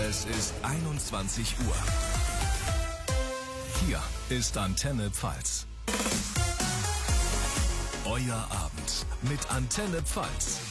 Es ist 21 Uhr. Hier ist Antenne Pfalz. Euer Abend mit Antenne Pfalz.